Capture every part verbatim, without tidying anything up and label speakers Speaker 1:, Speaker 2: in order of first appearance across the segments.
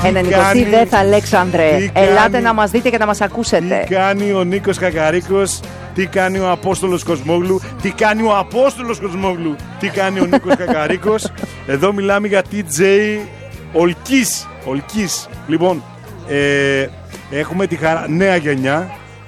Speaker 1: ενενηκοστή δεύτερη Αλέξανδρε. Ελάτε να μας δείτε και να μας ακούσετε.
Speaker 2: Τι κάνει ο Νίκος Κακαρίκος, τι κάνει ο Απόστολος Κοσμόγλου, τι κάνει ο Απόστολος Κοσμόγλου, τι κάνει ο Νίκος Κακαρίκος. Εδώ μιλάμε για τι τζέι Ολκής. Ολκής. Λοιπόν, ε, έχουμε τη χαρά, νέα γενιά,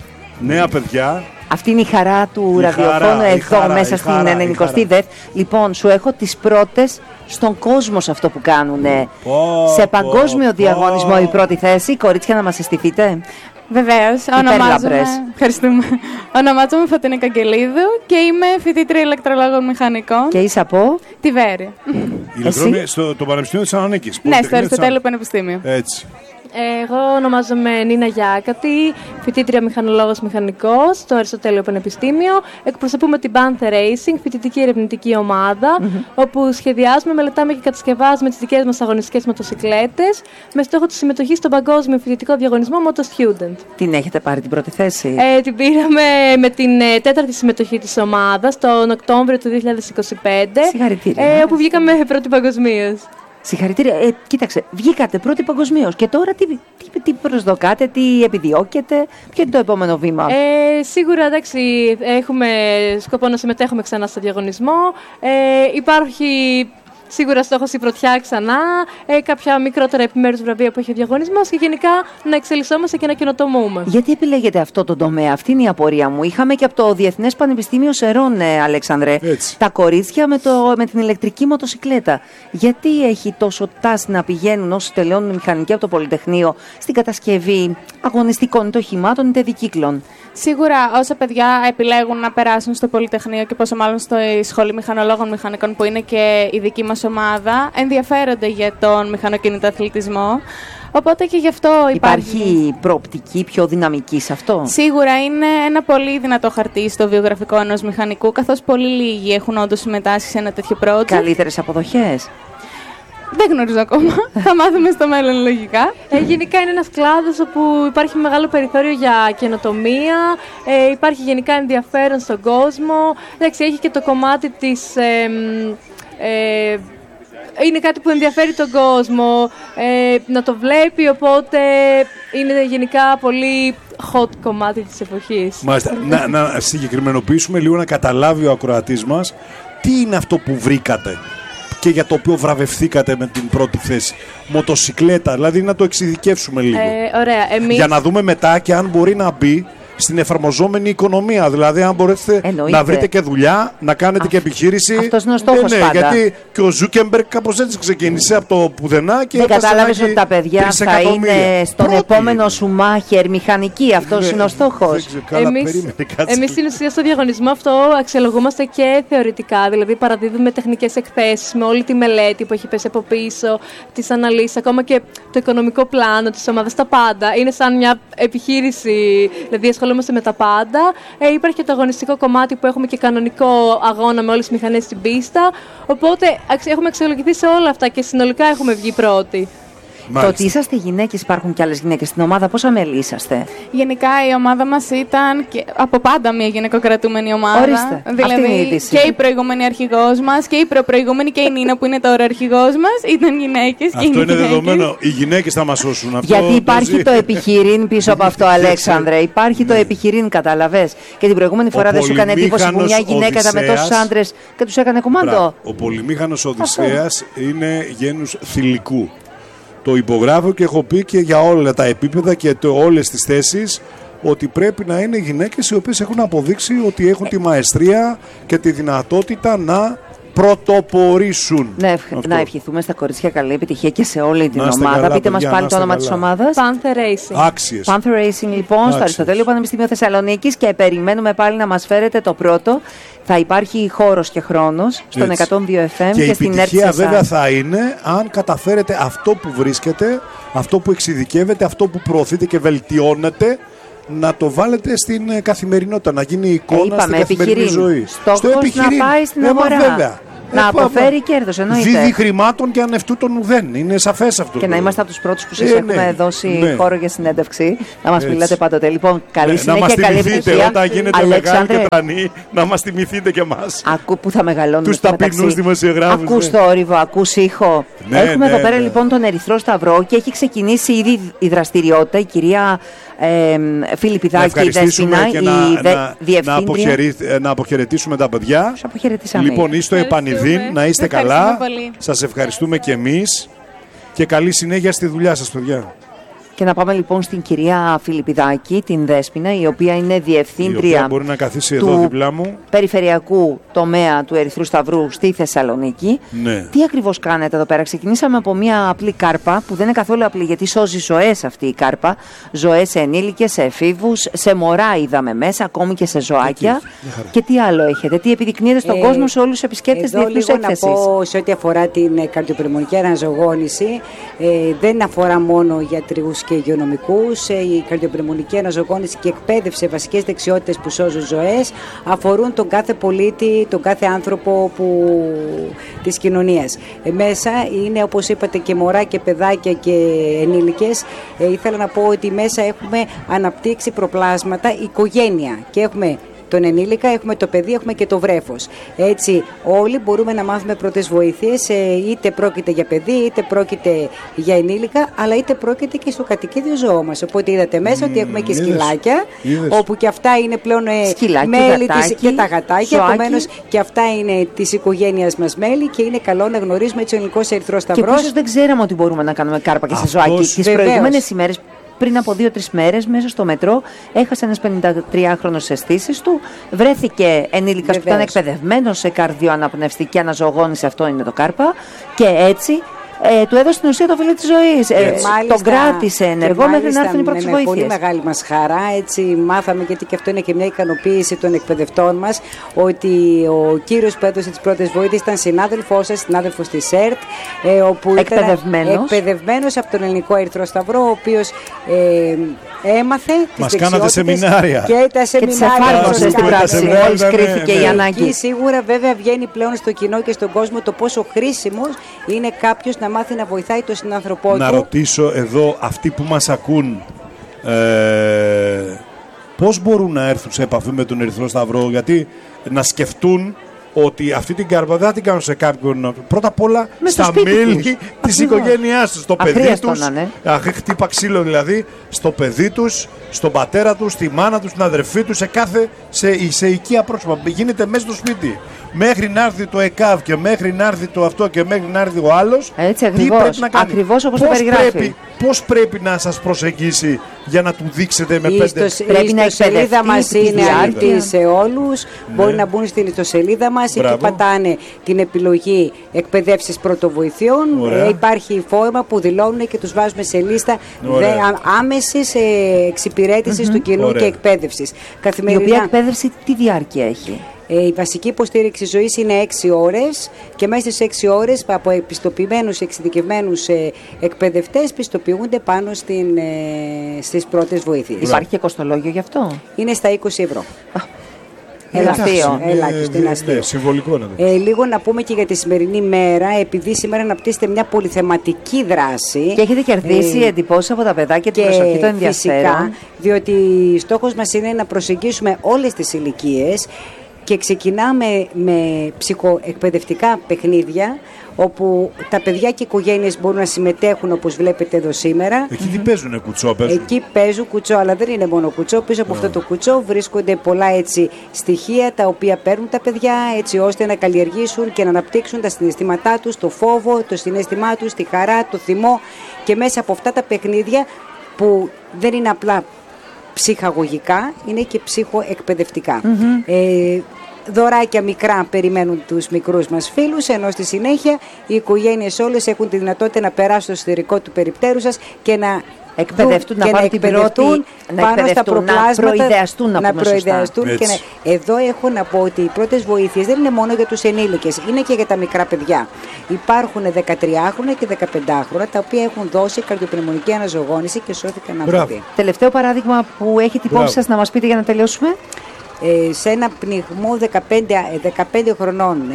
Speaker 2: νέα παιδιά.
Speaker 1: Αυτή είναι η χαρά του
Speaker 2: η
Speaker 1: ραδιοφώνου
Speaker 2: χαρά,
Speaker 1: εδώ
Speaker 2: χαρά,
Speaker 1: μέσα στην
Speaker 2: χαρά,
Speaker 1: ενενηκοστή δεύτερη. Λοιπόν, σου έχω τις πρώτες στον κόσμο σε αυτό που κάνουνε.
Speaker 2: Πω,
Speaker 1: σε παγκόσμιο
Speaker 2: πω,
Speaker 1: διαγωνισμό
Speaker 2: πω.
Speaker 1: η πρώτη θέση. Κορίτσια, να μας συστηθείτε.
Speaker 3: Βεβαίως, ονομάζομαι, ευχαριστούμε. Ονομάζομαι Φωτεινή Καγγελίδου και είμαι φοιτήτρια ηλεκτρολόγων μηχανικών.
Speaker 1: Και είσαι από
Speaker 3: Τη Βέρεια.
Speaker 2: Ηλεκτρόνια στο το Πανεπιστήμιο της Θεσσαλονίκης.
Speaker 3: Ναι, στο Αριστοτέλειο Πανεπιστήμιο.
Speaker 2: Έτσι.
Speaker 4: Εγώ ονομάζομαι Νίνα Γιάκατη, φοιτήτρια μηχανολόγος μηχανικός στο Αριστοτέλειο Πανεπιστήμιο. Εκπροσωπούμε την Panther Racing, φοιτητική ερευνητική ομάδα, mm-hmm. όπου σχεδιάζουμε, μελετάμε και κατασκευάζουμε τις δικές μας αγωνιστικές μοτοσικλέτες με στόχο τη συμμετοχή στον παγκόσμιο φοιτητικό διαγωνισμό Moto Student.
Speaker 1: Την έχετε πάρει την πρώτη θέση?
Speaker 4: Ε, την πήραμε με την ε, τέταρτη συμμετοχή της ομάδας τον Οκτώβριο του δύο χιλιάδες είκοσι πέντε.
Speaker 1: Συγχαρητήρια.
Speaker 4: Ε, όπου βγήκαμε πρώτη παγκοσμίως.
Speaker 1: Συγχαρητήρια. Ε, κοίταξε, βγήκατε πρώτοι παγκοσμίως και τώρα τι, τι, τι προσδοκάτε, τι επιδιώκετε, ποιο είναι το επόμενο βήμα?
Speaker 4: Ε, σίγουρα, εντάξει, έχουμε σκοπό να συμμετέχουμε ξανά στο διαγωνισμό. Ε, υπάρχει σίγουρα στόχος η πρωτιά ξανά, ε, κάποια μικρότερα επιμέρους βραβεία που έχει ο διαγωνισμός και γενικά να εξελισσόμαστε και να καινοτομούμε.
Speaker 1: Γιατί επιλέγετε αυτό το τομέα? Αυτή είναι η απορία μου. Είχαμε και από το Διεθνές Πανεπιστήμιο Σερών, ε, Αλέξανδρε,
Speaker 2: Έτσι.
Speaker 1: τα κορίτσια με, το, με την ηλεκτρική μοτοσικλέτα. Γιατί έχει τόσο τάση να πηγαίνουν όσοι τελειώνουν μηχανική από το Πολυτεχνείο στην κατασκευή αγωνιστικών είτε οχημάτων είτε δικύκλων?
Speaker 3: Σίγουρα όσα παιδιά επιλέγουν να περάσουν στο Πολυτεχνείο και πόσο μάλλον στο Σχολή Μηχανολόγων Μηχανικών που είναι και η δική μας ομάδα, ενδιαφέρονται για τον μηχανοκίνητο αθλητισμό. Οπότε και γι' αυτό υπάρχει...
Speaker 1: Υπάρχει προοπτική πιο δυναμική σε αυτό?
Speaker 3: Σίγουρα είναι ένα πολύ δυνατό χαρτί στο βιογραφικό ενός μηχανικού, καθώς πολύ λίγοι έχουν όντως συμμετάσχει σε ένα τέτοιο project.
Speaker 1: Καλύτερες αποδοχές?
Speaker 3: Δεν γνωρίζω ακόμα. Θα μάθουμε στο μέλλον λογικά.
Speaker 4: Ε, γενικά είναι ένας κλάδος όπου υπάρχει μεγάλο περιθώριο για καινοτομία, ε, υπάρχει γενικά ενδιαφέρον στον κόσμο. Εντάξει, έχει και το κομμάτι της... Ε, ε, είναι κάτι που ενδιαφέρει τον κόσμο ε, να το βλέπει, οπότε είναι γενικά πολύ hot κομμάτι της εποχής.
Speaker 2: Μάλιστα. να, να συγκεκριμενοποιήσουμε λίγο, να καταλάβει ο ακροατής μας τι είναι αυτό που βρήκατε και για το οποίο βραβευθήκατε με την πρώτη θέση. Μοτοσικλέτα, δηλαδή να το εξειδικεύσουμε λίγο.
Speaker 4: Ε, ωραία. Εμείς...
Speaker 2: Για να δούμε μετά και αν μπορεί να μπει στην εφαρμοζόμενη οικονομία. Δηλαδή, αν μπορέσετε
Speaker 1: Εννοείται.
Speaker 2: να βρείτε και δουλειά, να κάνετε
Speaker 1: Α,
Speaker 2: και επιχείρηση.
Speaker 1: αυτός είναι ο στόχος
Speaker 2: ναι,
Speaker 1: πάντα.
Speaker 2: Γιατί και ο Ζούκεμπεργκ κάπως έτσι ξεκίνησε από το πουδενά και
Speaker 1: δεν κατάλαβες ότι τα παιδιά θα είναι στον
Speaker 2: Πρώτη.
Speaker 1: επόμενο Σουμάχερ μηχανική? Αυτός
Speaker 2: Ναι,
Speaker 1: είναι ο στόχος.
Speaker 4: Εμείς, εμείς στην ουσία στο διαγωνισμό αυτό αξιολογούμαστε και θεωρητικά. Δηλαδή, παραδίδουμε τεχνικές εκθέσεις με όλη τη μελέτη που έχει πέσει από πίσω, τις αναλύσεις, ακόμα και το οικονομικό πλάνο της ομάδας. Τα πάντα. Είναι σαν μια επιχείρηση, δηλαδή ασχολούμαστε με τα πάντα. Ε, υπάρχει και το αγωνιστικό κομμάτι που έχουμε και κανονικό αγώνα με όλες τις μηχανές στην πίστα. Οπότε έχουμε αξιολογηθεί σε όλα αυτά και συνολικά έχουμε βγει πρώτοι.
Speaker 1: Το ότι είσαστε γυναίκες, υπάρχουν και άλλες γυναίκες στην ομάδα, πόσα μέλη είσαστε?
Speaker 3: Γενικά η ομάδα μας ήταν και από πάντα μια γυναικοκρατούμενη ομάδα.
Speaker 1: Ορίστε,
Speaker 3: δηλαδή
Speaker 1: αυτή είναι η είδηση.
Speaker 3: και η προηγούμενη αρχηγός μας και η προπροηγούμενη και η Νίνα που είναι τώρα αρχηγός μας ήταν γυναίκες.
Speaker 2: Αυτό
Speaker 3: είναι
Speaker 2: είναι
Speaker 3: γυναίκες.
Speaker 2: δεδομένο. Οι γυναίκες θα μας σώσουν. Αυτό
Speaker 1: Γιατί υπάρχει
Speaker 2: παίζει.
Speaker 1: το επιχειρήν πίσω από αυτό, Αλέξανδρε. Υπάρχει το επιχειρήν, κατάλαβες. Και την προηγούμενη φορά δεν σου έκανε εντύπωση που μια γυναίκα ήταν με τόσους άντρες και τους έκανε κουμάντο?
Speaker 2: Ο πολυμήχανος Οδυσσέας είναι γένους θηλυκού. Το υπογράφω και έχω πει και για όλα τα επίπεδα και το, όλες τις θέσεις ότι πρέπει να είναι γυναίκες οι οποίες έχουν αποδείξει ότι έχουν τη μαεστρία και τη δυνατότητα να πρωτοπορήσουν.
Speaker 1: Ναι, ευχ... να ευχηθούμε στα κορίτσια καλή επιτυχία και σε όλη την ομάδα.
Speaker 2: Καλά,
Speaker 1: Πείτε μας
Speaker 2: παιδιά,
Speaker 1: πάλι το όνομα
Speaker 2: καλά.
Speaker 1: της ομάδας.
Speaker 4: Panther Racing.
Speaker 2: Άξιες.
Speaker 1: Panther Racing, λοιπόν,
Speaker 2: Άξιες.
Speaker 1: στο Αριστοτέλειο Πανεπιστήμιο Θεσσαλονίκης, και περιμένουμε πάλι να μας φέρετε το πρώτο. Θα υπάρχει χώρος και χρόνος στον
Speaker 2: Έτσι.
Speaker 1: εκατόν δύο εφ εμ και,
Speaker 2: Και η
Speaker 1: στην
Speaker 2: επιτυχία
Speaker 1: ΕΡΤ
Speaker 2: βέβαια θα είναι αν καταφέρετε αυτό που βρίσκετε, αυτό που εξειδικεύετε, αυτό που προωθείτε και βελτιώνετε, να το βάλετε στην καθημερινότητα, να γίνει εικόνα
Speaker 1: είπαμε,
Speaker 2: στην καθημερινή
Speaker 1: επιχειρήν.
Speaker 2: ζωή.
Speaker 1: Στόχος να πάει στην
Speaker 2: ε, μα
Speaker 1: αγορά.
Speaker 2: βέβαια.
Speaker 1: Να
Speaker 5: ε,
Speaker 1: αποφέρει κέρδος, εννοείται.
Speaker 5: Δίδει χρημάτων και ανευτού των ουδέν. Είναι σαφές αυτό.
Speaker 1: Και
Speaker 5: το...
Speaker 1: να είμαστε από τους πρώτους που σας
Speaker 5: ε,
Speaker 1: έχουμε
Speaker 5: ναι,
Speaker 1: δώσει
Speaker 5: ναι.
Speaker 1: χώρο για συνέντευξη. Να μας
Speaker 5: Έτσι.
Speaker 1: μιλάτε πάντοτε. Λοιπόν, καλή
Speaker 5: ναι,
Speaker 1: συνέχεια,
Speaker 5: να μας
Speaker 1: καλή
Speaker 5: θυμηθείτε
Speaker 1: επιτυχία.
Speaker 5: όταν γίνετε
Speaker 1: Αλέξανδρε,
Speaker 5: μεγάλοι και τρανοί, να μας θυμηθείτε και εμάς.
Speaker 1: Ακού που θα μεγαλώνουμε.
Speaker 5: Τους ταπεινούς δημοσιογράφους.
Speaker 1: Ακούς
Speaker 5: ναι.
Speaker 1: θόρυβο, ακούς ήχο.
Speaker 5: Ναι,
Speaker 1: Έχουμε
Speaker 5: ναι,
Speaker 1: εδώ πέρα
Speaker 5: ναι.
Speaker 1: λοιπόν τον Ερυθρό Σταυρό και έχει ξεκινήσει ήδη η δραστηριότητα. Η κυρία ε, Φιλιππιδάκη, η Δέσποινα,
Speaker 5: και
Speaker 1: η
Speaker 5: να,
Speaker 1: δε,
Speaker 5: να,
Speaker 1: διευθύντρια.
Speaker 5: να, αποχαιρε, να αποχαιρετήσουμε τα παιδιά.
Speaker 1: Τους αποχαιρετήσαμε.
Speaker 5: Λοιπόν, είστε επανειδήν, να είστε καλά.
Speaker 3: Πολύ.
Speaker 5: Σας ευχαριστούμε και εμείς και καλή συνέχεια στη δουλειά σας, παιδιά.
Speaker 1: Και να πάμε λοιπόν στην κυρία Φιλιππιδάκη, την Δέσποινα, η οποία είναι
Speaker 5: Η
Speaker 1: διευθύντρια
Speaker 5: οποία μπορεί να καθίσει
Speaker 1: του
Speaker 5: εδώ δίπλα μου.
Speaker 1: περιφερειακού τομέα του Ερυθρού Σταυρού στη Θεσσαλονίκη.
Speaker 5: Ναι.
Speaker 1: Τι ακριβώς κάνετε εδώ πέρα? Ξεκινήσαμε από μια απλή κάρπα που δεν είναι καθόλου απλή, γιατί σώζει ζωές αυτή η κάρπα. Ζωές σε ενήλικες, σε εφήβους, σε μωρά είδαμε μέσα, ακόμη και σε ζωάκια. Και τι άλλο έχετε, τι επιδεικνύεται στον
Speaker 6: Ε,
Speaker 1: κόσμο, σε όλους τους επισκέπτες
Speaker 6: Εδώ
Speaker 1: διεθνούς
Speaker 6: λίγο
Speaker 1: έκθεσης?
Speaker 6: να πω σε ό,τι αφορά την ε, καρδιοπνευμονική αναζωογόνηση, ε, δεν αφορά μόνο γιατρούς και υγειονομικούς. Ε, η καρδιοπνευμονική αναζωογόνηση και εκπαίδευση σε βασικές δεξιότητες που σώζουν ζωές αφορούν τον κάθε πολίτη, τον κάθε άνθρωπο που, της κοινωνίας. Ε, μέσα είναι, όπως είπατε, και μωρά και παιδάκια και ενήλικες. Ε, ήθελα να πω ότι μέσα έχουμε αναπτύξει προπλάσματα οικογένεια και έχουμε τον ενήλικα, έχουμε το παιδί, έχουμε και το βρέφος. Έτσι όλοι μπορούμε να μάθουμε πρώτες βοήθειες, είτε πρόκειται για παιδί, είτε πρόκειται για ενήλικα, αλλά είτε πρόκειται και στο κατοικίδιο ζώο μας. Οπότε είδατε μέσα mm, ότι έχουμε και
Speaker 5: είδες,
Speaker 6: σκυλάκια,
Speaker 5: είδες.
Speaker 6: όπου και αυτά είναι πλέον
Speaker 1: Σκυλάκι,
Speaker 6: μέλη
Speaker 1: γατάκι,
Speaker 6: της, και τα γατάκια,
Speaker 1: ζωάκι.
Speaker 6: επομένως και αυτά είναι της οικογένειας μας μέλη και είναι καλό να γνωρίζουμε έτσι ο Ελληνικός Ερυθρός
Speaker 1: Και
Speaker 6: Σταυρός.
Speaker 1: ίσως δεν ξέραμε ότι μπορούμε να κάνουμε κάρπα και σε
Speaker 5: Αυτός-
Speaker 1: ζωάκι. Τις
Speaker 6: Βεβαίως.
Speaker 1: προηγούμενες ημέρες, πριν από δύο-τρεις μέρες, μέσα στο μετρό, έχασε ένας πενηντατριάχρονος τις αισθήσεις του. Βρέθηκε ενήλικας που ήταν
Speaker 6: Βεβαίως.
Speaker 1: εκπαιδευμένος σε καρδιοαναπνευστική αναζωογόνηση, αυτό είναι το κάρπα. Και έτσι ε, του έδωσε την ουσία το φιλί της ζωής. Ε, τον κράτησε ενεργό
Speaker 6: και
Speaker 1: μέχρι να
Speaker 6: μάλιστα
Speaker 1: έρθουν οι πρώτες
Speaker 6: με, με πολύ
Speaker 1: βοήθειες.
Speaker 6: μεγάλη μας χαρά, έτσι μάθαμε, γιατί και αυτό είναι και μια ικανοποίηση των εκπαιδευτών μας, ότι ο κύριος που έδωσε τις πρώτες βοήθειες ήταν συνάδελφός σας, συνάδελφος της ΕΡΤ, ε, όπου
Speaker 1: Εκπαιδευμένος.
Speaker 6: ήταν εκπαιδευμένος από τον Ελληνικό Ερυθρό Σταυρό, ο οποίος ε, έμαθε τις
Speaker 5: Μας κάνατε
Speaker 6: δεξιότητες
Speaker 5: σεμινάρια.
Speaker 6: και τα
Speaker 1: Και τις
Speaker 6: σεμινάρια.
Speaker 1: εφάρμοσε
Speaker 6: σας
Speaker 1: στην
Speaker 6: κάνατε.
Speaker 1: πράξη,
Speaker 5: σεμινάρια
Speaker 1: μόλις
Speaker 5: ήταν,
Speaker 1: κρίθηκε
Speaker 5: ναι.
Speaker 1: η
Speaker 6: Εκεί
Speaker 1: ανάγκη.
Speaker 6: σίγουρα βέβαια βγαίνει πλέον στο κοινό και στον κόσμο το πόσο χρήσιμος είναι κάποιος να μάθει να βοηθάει τον συνάνθρωπό
Speaker 5: Να
Speaker 6: του.
Speaker 5: ρωτήσω εδώ αυτοί που μας ακούν, ε, πώς μπορούν να έρθουν σε επαφή με τον Ερυθρό Σταυρό, γιατί να σκεφτούν ότι αυτή την κάρπα δεν θα την κάνουν σε κάποιον. Πρώτα απ' όλα
Speaker 1: Μες στο
Speaker 5: στα
Speaker 1: σπίτι
Speaker 5: μέλη
Speaker 1: τους.
Speaker 5: της
Speaker 1: Ακριβώς.
Speaker 5: οικογένειάς τους, στο παιδί
Speaker 1: Αχρίαστο
Speaker 5: τους.
Speaker 1: να είναι.
Speaker 5: Αχ, χτύπα ξύλο δηλαδή, στο παιδί τους, στον πατέρα τους, στη μάνα τους, στην αδερφή τους, σε κάθε σε, σε οικία πρόσωπα. Γίνεται μέσα στο σπίτι. Μέχρι να έρθει το ΕΚΑΒ και μέχρι να έρθει το αυτό και μέχρι να έρθει ο άλλος.
Speaker 1: Έτσι,
Speaker 5: τι
Speaker 1: ακριβώς.
Speaker 5: πρέπει να κάνει.
Speaker 1: Ακριβώς όπως το
Speaker 5: Πώς
Speaker 1: περιγράφει.
Speaker 5: Πρέπει, πώς πρέπει να σας προσεγγίσει για να του δείξετε με
Speaker 6: Η
Speaker 5: πέντε...
Speaker 6: ιστοσ-
Speaker 1: Πρέπει
Speaker 6: η
Speaker 1: να
Speaker 6: ιστοσελίδα
Speaker 1: εκπαιδευτεί
Speaker 6: μας
Speaker 1: τη
Speaker 6: είναι
Speaker 1: διάρκεια.
Speaker 6: ανοιχτή σε όλους. Μπορεί να μπουν στην ιστοσελίδα μας. Εκεί
Speaker 5: Μπράβο.
Speaker 6: πατάνε την επιλογή εκπαιδεύσεις πρωτοβοηθειών.
Speaker 5: Ωραία.
Speaker 6: Ε, υπάρχει φόρμα που δηλώνουν και τους βάζουμε σε λίστα
Speaker 5: Ωραία.
Speaker 6: δε, α- άμεσης ε, εξυπηρέτησης του κοινού
Speaker 5: Ωραία.
Speaker 6: και εκπαίδευσης.
Speaker 1: Η οποία
Speaker 6: Καθημερινά.
Speaker 1: εκπαίδευση τι διάρκεια έχει?
Speaker 6: Ε, η βασική υποστήριξη ζωής είναι έξι ώρες και μέσα στις έξι ώρες από επιστοποιημένους, εξειδικευμένους ε, εκπαιδευτές πιστοποιούνται πάνω στην, ε, στις πρώτες βοήθειες.
Speaker 1: Υπάρχει και κοστολόγιο γι' αυτό?
Speaker 6: Είναι στα είκοσι ευρώ.
Speaker 1: Ελαφρύ.
Speaker 6: Ελάχιστο,
Speaker 5: Ναι,
Speaker 6: ελάχιστο,
Speaker 5: ναι,
Speaker 6: είναι
Speaker 5: ναι,
Speaker 6: αστείο.
Speaker 5: συμβολικό να το.
Speaker 6: Ε, λίγο να πούμε και για τη σημερινή μέρα, επειδή σήμερα αναπτύσσεται μια πολυθεματική δράση.
Speaker 1: Και έχετε κερδίσει
Speaker 6: ε,
Speaker 1: εντυπώσεις από τα παιδάκια, την
Speaker 6: και
Speaker 1: προσοχή, το ενδιαφέρον.
Speaker 6: φυσικά, διότι στόχος μας είναι να προσεγγίσουμε όλες τις ηλικίες και ξεκινάμε με ψυχοεκπαιδευτικά παιχνίδια, όπου τα παιδιά και οι οικογένειες μπορούν να συμμετέχουν, όπως βλέπετε εδώ σήμερα.
Speaker 5: Εκεί τι παίζουνε, κουτσό παίζουν.
Speaker 6: Εκεί παίζουν κουτσό, αλλά δεν είναι μόνο κουτσό. Πίσω από αυτό το κουτσό βρίσκονται πολλά έτσι στοιχεία τα οποία παίρνουν τα παιδιά έτσι ώστε να καλλιεργήσουν και να αναπτύξουν τα συναισθήματά τους, το φόβο, το συναίσθημά τους, τη χαρά, το θυμό, και μέσα από αυτά τα παιχνίδια που δεν είναι απλά ψυχαγωγικά, είναι και ψυχοεκπαιδευτικά. Ε, δωράκια μικρά περιμένουν τους μικρούς μας φίλους, ενώ στη συνέχεια οι οικογένειες όλες έχουν τη δυνατότητα να περάσουν στο εσωτερικό του περιπτέρου σας και να
Speaker 1: εκπαιδευτούν, να
Speaker 6: και
Speaker 1: πάρουν την
Speaker 6: εκπαιδευτούν
Speaker 1: πρώτη, να
Speaker 6: πάνω στα
Speaker 1: εκπαιδευτούν, να
Speaker 6: προπλάσματα,
Speaker 1: προειδεαστούν, να πούμε σωστά.
Speaker 6: προειδεαστούν και
Speaker 5: Έτσι.
Speaker 6: να... Εδώ έχω να πω ότι οι πρώτες βοήθειες δεν είναι μόνο για τους ενήλικες, είναι και για τα μικρά παιδιά. Υπάρχουν δεκατριάχρονα και δεκαπεντάχρονα τα οποία έχουν δώσει καρδιοπνευμονική αναζωογόνηση και σώθηκαν
Speaker 5: Μπράβο.
Speaker 6: άνθρωποι.
Speaker 1: Τελευταίο παράδειγμα που έχει την
Speaker 5: Μπράβο.
Speaker 1: υπόψη σας να μας πείτε για να τελειώσουμε.
Speaker 6: Ε, σε ένα πνιγμό δεκαπέντε, ε, δεκαπέντε χρονών ε,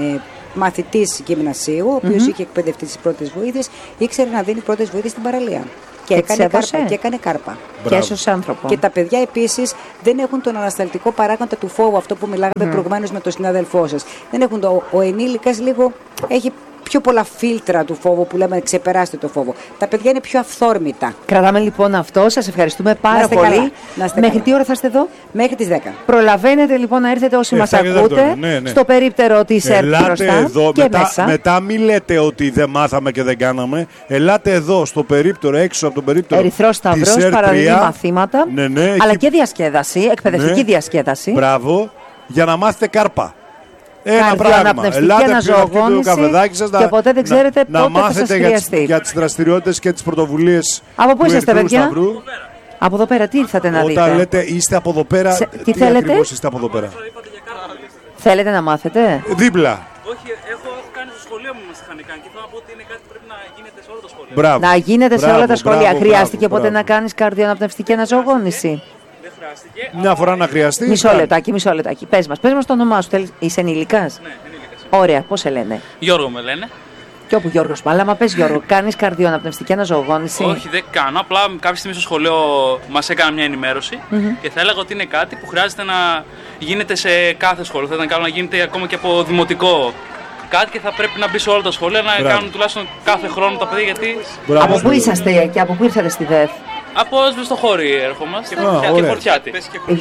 Speaker 6: μαθητής γυμνασίου, ο οποίος mm-hmm. είχε εκπαιδευτεί στις πρώτες βοήθειες, ήξερε να δίνει πρώτες βοήθειες στην παραλία. Και, και, έκανε κάρπα, και έκανε κάρπα.
Speaker 1: Και έσωσε άνθρωπο.
Speaker 6: Και τα παιδιά επίσης δεν έχουν τον ανασταλτικό παράγοντα του φόβου, αυτό που μιλάγαμε mm. προηγουμένως με τον συνάδελφό σας. Δεν έχουν το, ο ενήλικας λίγο έχει πιο πολλά φίλτρα του φόβου που λέμε ξεπεράστε το φόβο. Τα παιδιά είναι πιο αυθόρμητα.
Speaker 1: Κρατάμε λοιπόν αυτό. Σας ευχαριστούμε πάρα πολύ. Μέχρι καλά. Τι ώρα θα είστε εδώ?
Speaker 6: Μέχρι τις δέκα.
Speaker 1: Προλαβαίνετε λοιπόν να έρθετε όσοι μας ακούτε. Ναι, ναι. Στο περίπτερο της ΕΡΤ μπροστά
Speaker 5: εδώ,
Speaker 1: και
Speaker 5: μετά,
Speaker 1: μέσα.
Speaker 5: Μετά μην λέτε ότι δεν μάθαμε και δεν κάναμε. Ελάτε εδώ στο περίπτερο, έξω από το περίπτερο.
Speaker 1: Ερυθρός Σταυρός, παραδίδει μαθήματα.
Speaker 5: Ναι, ναι,
Speaker 1: αλλά
Speaker 5: έχει...
Speaker 1: και διασκέδαση, εκπαιδευτική ναι. διασκέδαση.
Speaker 5: Μπράβο, για να μάθετε κάρπα. Ένα πράγμα. Ελάτε πιο το καφεδάκι σας
Speaker 1: και ποτέ δεν ξέρετε
Speaker 5: να,
Speaker 1: πότε
Speaker 5: να μάθετε
Speaker 1: θα σας
Speaker 5: για, τις, για τις δραστηριότητες και τις πρωτοβουλίες.
Speaker 1: Από πού είσαστε, παιδιά? Από εδώ πέρα, τι ήρθατε να δείτε?
Speaker 5: Όταν λέτε είστε από εδώ πέρα,
Speaker 1: Σε, τι,
Speaker 5: τι
Speaker 1: θέλετε?
Speaker 5: ακριβώς είστε από εδώ πέρα?
Speaker 1: Θέλετε να μάθετε?
Speaker 5: Δίπλα.
Speaker 7: Όχι, έχω κάνει στο σχολείο μου μηχανικά και θέλω να πω ότι είναι κάτι που πρέπει να γίνεται σε όλα τα σχολεία.
Speaker 5: Μπράβο.
Speaker 1: Να γίνεται
Speaker 5: μπράβο,
Speaker 1: σε όλα τα σχολεία.
Speaker 5: μπράβο,
Speaker 1: Χρειάστηκε
Speaker 5: μπράβο,
Speaker 1: ποτέ
Speaker 5: μπράβο.
Speaker 1: να κάνεις καρδιοαναπνευστική αναζωογόνηση?
Speaker 7: Δεν χρειάστηκε.
Speaker 5: Μια φορά να χρειαστεί.
Speaker 1: Μισό λεπτάκι, μισό λεπτάκι. Πες μας, πες μας το όνομά σου. Είσαι ενήλικας?
Speaker 7: Ναι, ενήλικας.
Speaker 1: Ωραία, πώς σε λένε?
Speaker 7: Γιώργο με λένε.
Speaker 1: Και όπου Γιώργος, αλλά μα πες Γιώργο, κάνεις καρδιοαναπνευστική αναζωογόνηση?
Speaker 7: Όχι, δεν κάνω. Απλά κάποια στιγμή στο σχολείο μας έκανα μια ενημέρωση mm-hmm. και θα έλεγα ότι είναι κάτι που χρειάζεται να γίνεται σε κάθε σχολείο. Θα ήταν καλό να γίνεται ακόμα και από δημοτικό κάτι και θα πρέπει να μπει σε όλα τα σχολεία να Μπράβο. κάνουν τουλάχιστον κάθε χρόνο τα παιδιά. Γιατί...
Speaker 1: Από πού είσαστε και από πού ήρθατε στη ΔΕΘ?
Speaker 7: Από Σβεστοχώρη έρχομαστε και Χορτιάτη.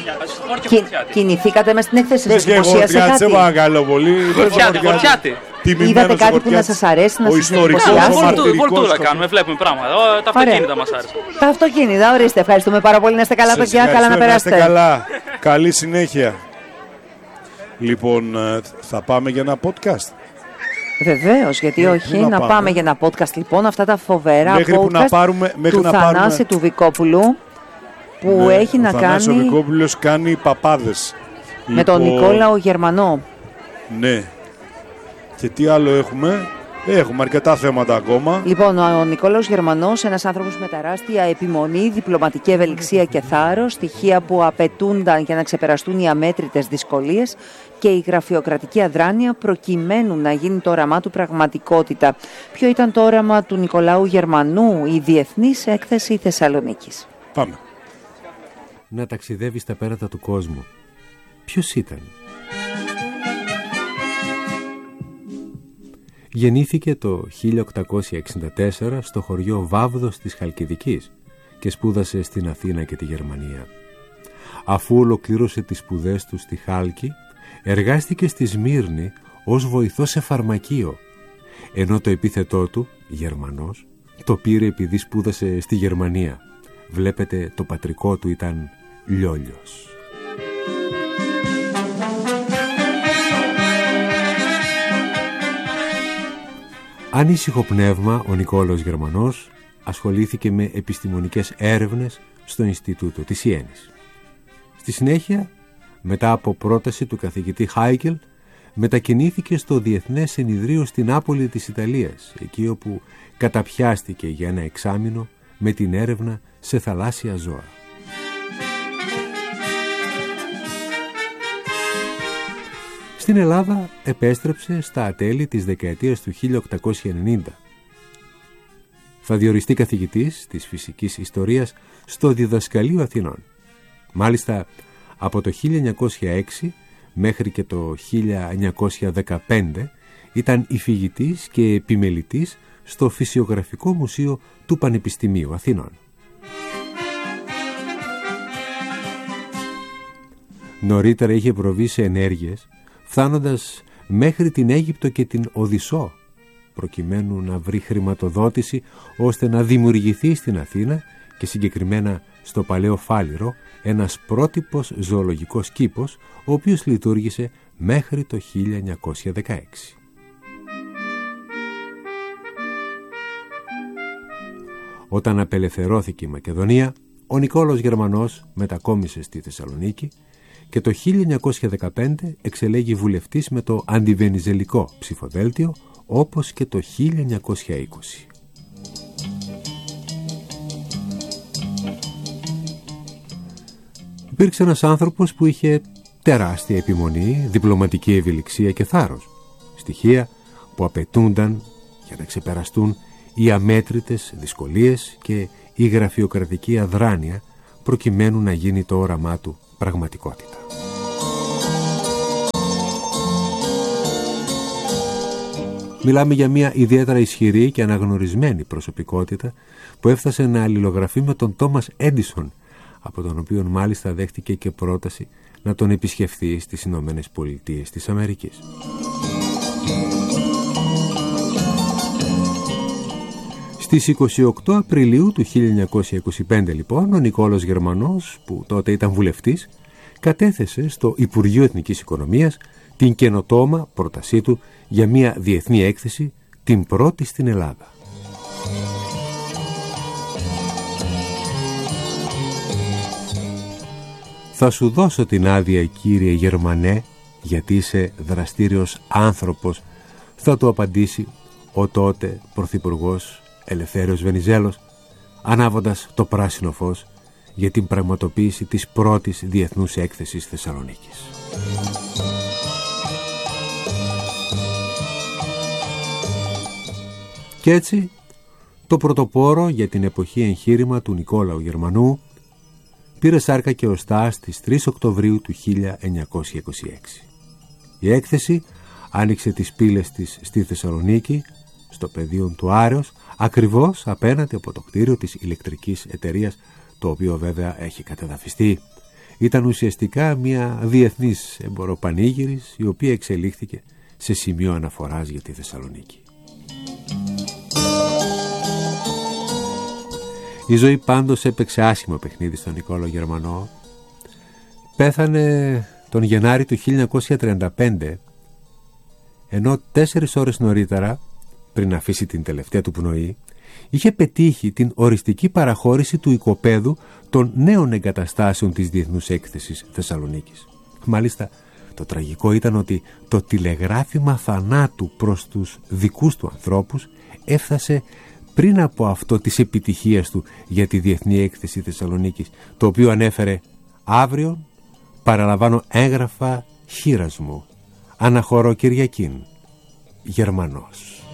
Speaker 1: Κινηθήκατε μέσα στην έκθεση
Speaker 5: σας? Πες και Χορτιάτη, σε παρακαλώ πολύ.
Speaker 7: Χορτιάτη.
Speaker 1: Είδατε κάτι που να σας αρέσει, να σας
Speaker 5: εντυπωσιάσει?
Speaker 7: Βολτούρα κάνουμε, βλέπουμε πράγματα. Τα αυτοκίνητα μας άρεσαν.
Speaker 1: Τα αυτοκίνητα, ορίστε. Ευχαριστούμε πάρα πολύ. Να είστε καλά, παιδιά. Καλά να περάσετε.
Speaker 5: Καλά. Καλή συνέχεια. Λοιπόν, θα πάμε για ένα podcast.
Speaker 1: Βεβαίως, γιατί ναι, όχι. Να, να πάμε. πάμε για ένα podcast λοιπόν. Αυτά τα φοβερά
Speaker 5: μέχρι
Speaker 1: podcast
Speaker 5: που να πάρουμε, μέχρι
Speaker 1: του
Speaker 5: να
Speaker 1: Θανάση
Speaker 5: πάρουμε...
Speaker 1: του Βικόπουλου που
Speaker 5: ναι,
Speaker 1: έχει να κάνει...
Speaker 5: Ο Θανάσης ο Βικόπουλος κάνει παπάδες.
Speaker 1: Με
Speaker 5: λοιπόν...
Speaker 1: τον Νικόλαο Γερμανό.
Speaker 5: Ναι. Και τι άλλο έχουμε? Έχουμε αρκετά θέματα ακόμα.
Speaker 1: Λοιπόν, ο Νικόλαος Γερμανός, ένας άνθρωπος με τεράστια επιμονή, διπλωματική ευελιξία και θάρρος, στοιχεία που απαιτούνταν για να ξεπεραστούν οι αμέτρητες δυσκολίες και η γραφειοκρατική αδράνεια προκειμένου να γίνει το όραμά του πραγματικότητα. Ποιο ήταν το όραμα του Νικολάου Γερμανού, η Διεθνής Έκθεση Θεσσαλονίκης?
Speaker 5: Πάμε.
Speaker 8: Να ταξιδεύει στα πέρατα του κόσμου. Ποιος ήταν? Γεννήθηκε το χίλια οκτακόσια εξήντα τέσσερα στο χωριό Βάβδος της Χαλκιδικής και σπούδασε στην Αθήνα και τη Γερμανία. Αφού ολοκλήρωσε τις σπουδές του στη Χάλκη, εργάστηκε στη Σμύρνη ως βοηθός σε φαρμακείο, ενώ το επίθετό του, Γερμανός, το πήρε επειδή σπούδασε στη Γερμανία. Βλέπετε, το πατρικό του ήταν Λιόλιος. Ανήσυχο πνεύμα, ο Νικόλαος Γερμανός ασχολήθηκε με επιστημονικές έρευνες στο Ινστιτούτο της Ιέννης. Στη συνέχεια, μετά από πρόταση του καθηγητή Χάικελ, μετακινήθηκε στο Διεθνές Ενιδρίο στην Νάπολη της Ιταλίας, εκεί όπου καταπιάστηκε για ένα εξάμηνο με την έρευνα σε θαλάσσια ζώα. Στην Ελλάδα επέστρεψε στα τέλη της δεκαετίας του χίλια οκτακόσια ενενήντα. Θα διοριστεί καθηγητής της φυσικής ιστορίας στο Διδασκαλείο Αθηνών. Μάλιστα, από το χίλια εννιακόσια έξι μέχρι και το χίλια εννιακόσια δεκαπέντε ήταν υφηγητής και επιμελητής στο Φυσιογραφικό Μουσείο του Πανεπιστημίου Αθηνών. Νωρίτερα είχε προβεί σε ενέργειες, φτάνοντας μέχρι την Αίγυπτο και την Οδυσσό, προκειμένου να βρει χρηματοδότηση ώστε να δημιουργηθεί στην Αθήνα και συγκεκριμένα στο Παλαιό Φάληρο ένας πρότυπος ζωολογικός κήπος, ο οποίος λειτουργήσε μέχρι το χίλια εννιακόσια δεκαέξι. Όταν απελευθερώθηκε η Μακεδονία, ο Νικόλαος Γερμανός μετακόμισε στη Θεσσαλονίκη και το χίλια εννιακόσια δεκαπέντε εξελέγει βουλευτής με το αντιβενιζελικό ψηφοδέλτιο, όπως και το χίλια εννιακόσια είκοσι. Υπήρξε ένας άνθρωπος που είχε τεράστια επιμονή, διπλωματική ευελιξία και θάρρος, στοιχεία που απαιτούνταν για να ξεπεραστούν οι αμέτρητες δυσκολίες και η γραφειοκρατική αδράνεια προκειμένου να γίνει το όραμά του πραγματικότητα. Μιλάμε για μια ιδιαίτερα ισχυρή και αναγνωρισμένη προσωπικότητα που έφτασε να αλληλογραφεί με τον Τόμας Έντισον, από τον οποίο μάλιστα δέχτηκε και πρόταση να τον επισκεφθεί στις Ηνωμένες Πολιτείες της Αμερικής. Στις είκοσι οκτώ Απριλίου του χίλια εννιακόσια είκοσι πέντε λοιπόν, ο Νικόλος Γερμανός, που τότε ήταν βουλευτής, κατέθεσε στο Υπουργείο Εθνικής Οικονομίας την καινοτόμα πρότασή του για μια διεθνή έκθεση, την πρώτη στην Ελλάδα. «Θα σου δώσω την άδεια, κύριε Γερμανέ, γιατί είσαι δραστήριος άνθρωπος», θα του απαντήσει ο τότε πρωθυπουργός Ελευθέριος Βενιζέλος, ανάβοντας το πράσινο φως για την πραγματοποίηση της πρώτης διεθνούς έκθεσης Θεσσαλονίκης. Κι έτσι, το πρωτοπόρο για την εποχή εγχείρημα του Νικόλαου Γερμανού πήρε σάρκα και οστά στις τρεις Οκτωβρίου του χίλια εννιακόσια είκοσι έξι. Η έκθεση άνοιξε τις πύλες της στη Θεσσαλονίκη, στο πεδίο του Άρεως, ακριβώς απέναντι από το κτίριο της ηλεκτρικής εταιρείας, το οποίο βέβαια έχει κατεδαφιστεί. Ήταν ουσιαστικά μια διεθνής εμποροπανήγυρης, η οποία εξελίχθηκε σε σημείο αναφοράς για τη Θεσσαλονίκη. Η ζωή πάντως έπαιξε άσχημο παιχνίδι στον Νικόλο Γερμανό. Πέθανε τον Γενάρη του χίλια εννιακόσια τριάντα πέντε, ενώ τέσσερις ώρες νωρίτερα, πριν αφήσει την τελευταία του πνοή, είχε πετύχει την οριστική παραχώρηση του οικοπαίδου των νέων εγκαταστάσεων της Διεθνούς Έκθεσης Θεσσαλονίκης. Μάλιστα, το τραγικό ήταν ότι το τηλεγράφημα θανάτου προς τους δικούς του ανθρώπους έφτασε πριν από αυτό της επιτυχίας του για τη Διεθνή Έκθεση Θεσσαλονίκης, το οποίο ανέφερε «Αύριο παραλαμβάνω έγγραφα χείρας μου, αναχωρώ Κυριακήν, Γερμανός».